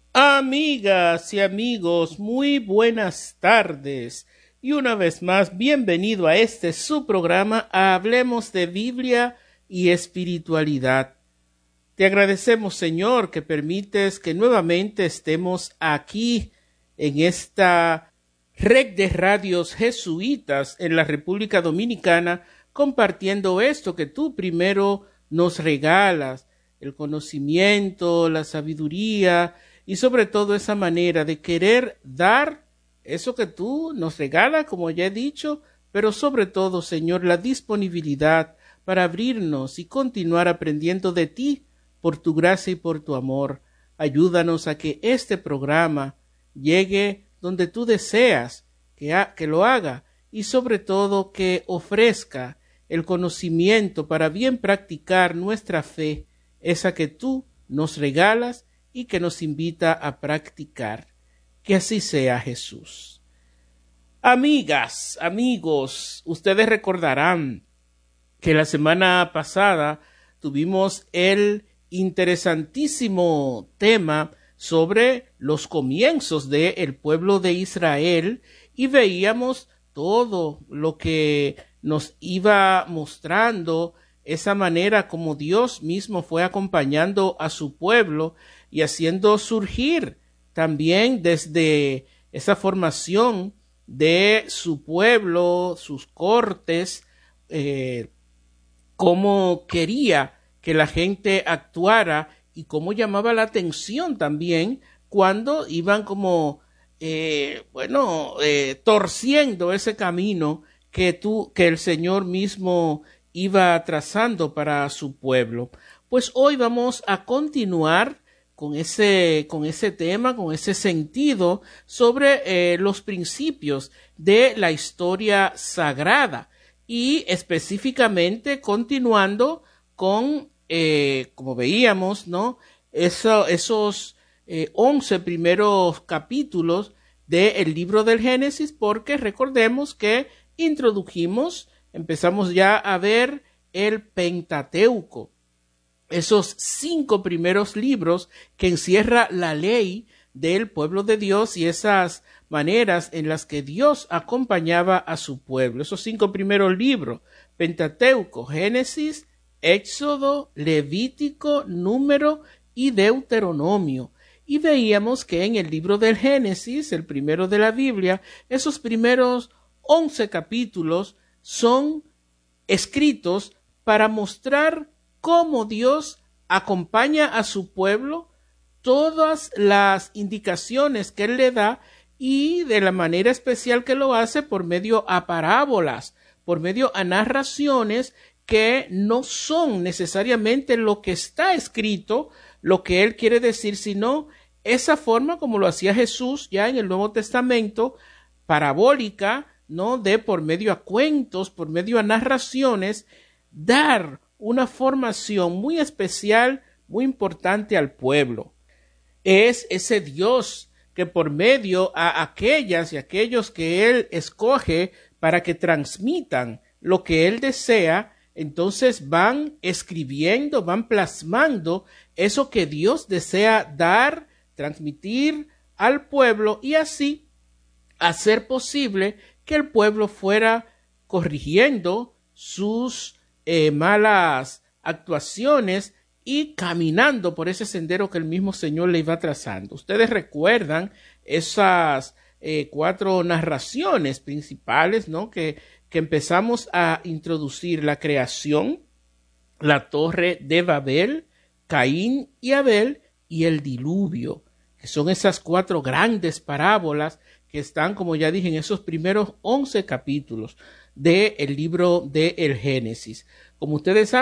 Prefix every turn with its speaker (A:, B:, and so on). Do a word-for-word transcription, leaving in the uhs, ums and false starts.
A: Amigas y amigos, muy buenas tardes. Y una vez más, bienvenido a este su programa Hablemos de Biblia y Espiritualidad. Te agradecemos, Señor, que permites que nuevamente estemos aquí en esta red de radios jesuitas en la República Dominicana, compartiendo esto que tú primero nos regalas, el conocimiento, la sabiduría y sobre todo esa manera de querer dar eso que tú nos regalas, como ya he dicho, pero sobre todo, Señor, la disponibilidad para abrirnos y continuar aprendiendo de ti por tu gracia y por tu amor. Ayúdanos a que este programa llegue donde tú deseas que, ha, que lo haga y sobre todo que ofrezca el conocimiento para bien practicar nuestra fe, esa que tú nos regalas y que nos invita a practicar. Que así sea, Jesús. Amigas, amigos, ustedes recordarán que la semana pasada tuvimos el interesantísimo tema sobre los comienzos del pueblo de Israel y veíamos todo lo que nos iba mostrando esa manera como Dios mismo fue acompañando a su pueblo y haciendo surgir también desde esa formación de su pueblo, sus cortes, eh, cómo quería que la gente actuara y cómo llamaba la atención también cuando iban como, eh, bueno, eh, torciendo ese camino que tú, que el Señor mismo iba trazando para su pueblo. Pues hoy vamos a continuar con ese, con ese tema, con ese sentido sobre eh, los principios de la historia sagrada y específicamente continuando con, eh, como veíamos, ¿no? Eso, esos eh, once primeros capítulos del libro del Génesis, porque recordemos que introdujimos, empezamos ya a ver el Pentateuco, esos cinco primeros libros que encierra la ley del pueblo de Dios y esas maneras en las que Dios acompañaba a su pueblo. Esos cinco primeros libros, Pentateuco, Génesis, Éxodo, Levítico, Número y Deuteronomio. Y veíamos que en el libro del Génesis, el primero de la Biblia, esos primeros once capítulos son escritos para mostrar cómo Dios acompaña a su pueblo, todas las indicaciones que Él le da y de la manera especial que lo hace por medio a parábolas, por medio a narraciones que no son necesariamente lo que está escrito, lo que Él quiere decir, sino esa forma como lo hacía Jesús ya en el Nuevo Testamento, parabólica, ¿no? De por medio a cuentos, por medio a narraciones, dar una formación muy especial, muy importante al pueblo. Es ese Dios que por medio a aquellas y aquellos que Él escoge para que transmitan lo que Él desea, entonces van escribiendo, van plasmando eso que Dios desea dar, transmitir al pueblo y así hacer posible que el pueblo fuera corrigiendo sus eh, malas actuaciones y caminando por ese sendero que el mismo Señor le iba trazando. Ustedes recuerdan esas eh, cuatro narraciones principales, ¿no? que, que empezamos a introducir: la creación, la torre de Babel, Caín y Abel y el diluvio, que son esas cuatro grandes parábolas que están, como ya dije, en esos primeros once capítulos del libro del Génesis. Como ustedes saben,